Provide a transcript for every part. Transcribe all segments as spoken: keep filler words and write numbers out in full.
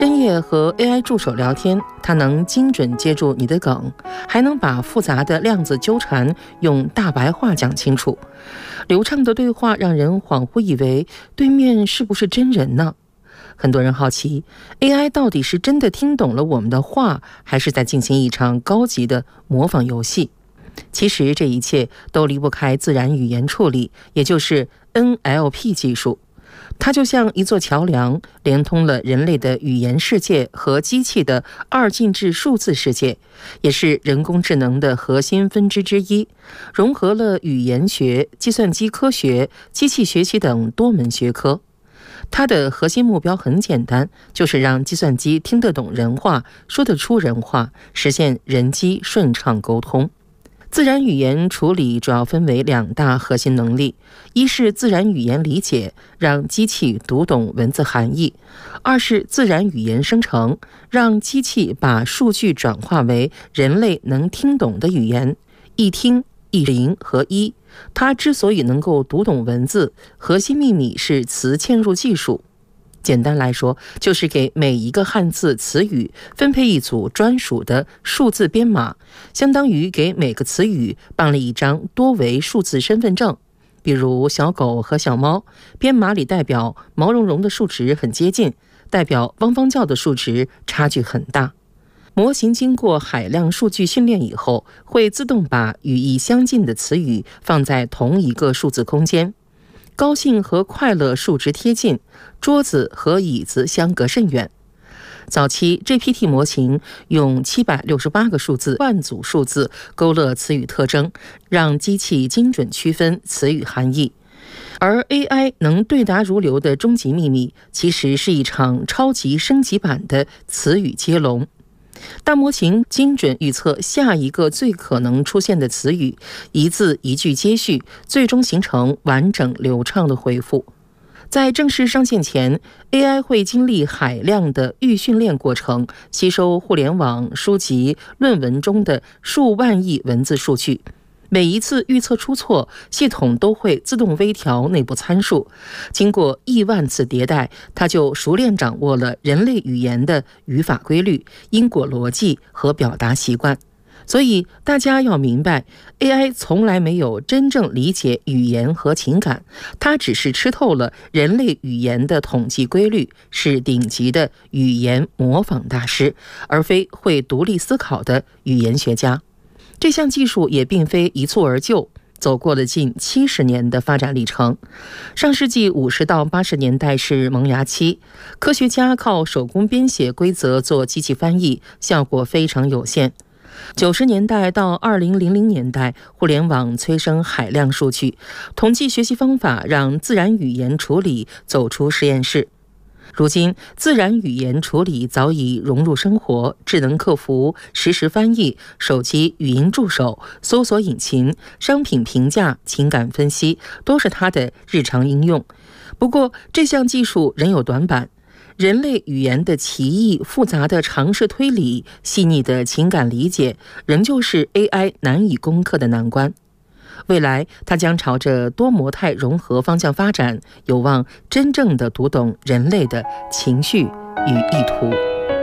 深夜和 A I 助手聊天，它能精准接住你的梗，还能把复杂的量子纠缠用大白话讲清楚。流畅的对话让人恍惚以为对面是不是真人呢？很多人好奇 A I 到底是真的听懂了我们的话，还是在进行一场高级的模仿游戏？其实这一切都离不开自然语言处理，也就是 N L P 技术。它就像一座桥梁，连通了人类的语言世界和机器的二进制数字世界，也是人工智能的核心分支之一，融合了语言学、计算机科学、机器学习等多门学科。它的核心目标很简单，就是让计算机听得懂人话，说得出人话，实现人机顺畅沟通。自然语言处理主要分为两大核心能力，一是自然语言理解，让机器读懂文字含义；二是自然语言生成，让机器把数据转化为人类能听懂的语言。一听一零和一，它之所以能够读懂文字，核心秘密是词嵌入技术。简单来说，就是给每一个汉字词语分配一组专属的数字编码，相当于给每个词语办了一张多维数字身份证。比如小狗和小猫，编码里代表毛茸茸的数值很接近，代表汪汪叫的数值差距很大。模型经过海量数据训练以后，会自动把语义相近的词语放在同一个数字空间。高兴和快乐数值贴近，桌子和椅子相隔甚远。早期 G P T 模型用七百六十八个数字万组数字勾勒词语特征，让机器精准区分词语含义。而 A I 能对答如流的终极秘密，其实是一场超级升级版的词语接龙。大模型精准预测下一个最可能出现的词语，一字一句接续，最终形成完整流畅的回复。在正式上线前， A I 会经历海量的预训练过程，吸收互联网、书籍、论文中的数万亿文字数据。每一次预测出错，系统都会自动微调内部参数。经过亿万次迭代，它就熟练掌握了人类语言的语法规律、因果逻辑和表达习惯。所以大家要明白， A I 从来没有真正理解语言和情感，它只是吃透了人类语言的统计规律，是顶级的语言模仿大师，而非会独立思考的语言学家。这项技术也并非一蹴而就，走过了近七十年的发展历程。上世纪五十到八十年代是萌芽期，科学家靠手工编写规则做机器翻译，效果非常有限。九十年代到二零零零年代，互联网催生海量数据，统计学习方法让自然语言处理走出实验室。如今，自然语言处理早已融入生活，智能客服、实时翻译、手机语音助手、搜索引擎、商品评价、情感分析，都是它的日常应用。不过，这项技术仍有短板。人类语言的奇异、复杂的常识推理、细腻的情感理解，仍旧是 A I 难以攻克的难关。未来，它将朝着多模态融合方向发展，有望真正的读懂人类的情绪与意图。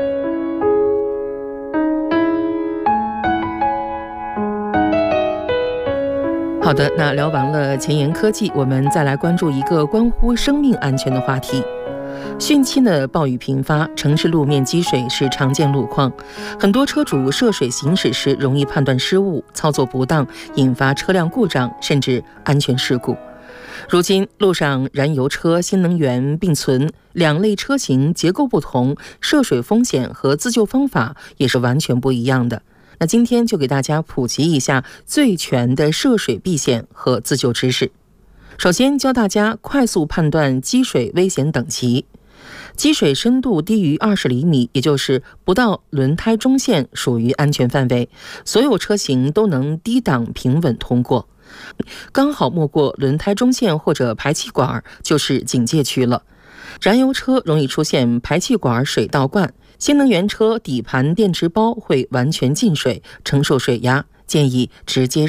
好的，那聊完了前沿科技，我们再来关注一个关乎生命安全的话题。汛期的暴雨频发，城市路面积水是常见路况，很多车主涉水行驶时容易判断失误、操作不当，引发车辆故障甚至安全事故。如今路上燃油车、新能源并存，两类车型结构不同，涉水风险和自救方法也是完全不一样的。那今天就给大家普及一下最全的涉水避险和自救知识。首先教大家快速判断积水危险等级。积水深度低于二十厘米，也就是不到轮胎中线，属于安全范围，所有车型都能低档平稳通过。刚好没过轮胎中线或者排气管，就是警戒区了。燃油车容易出现排气管水倒灌，新能源车底盘电池包会完全进水，承受水压，建议直接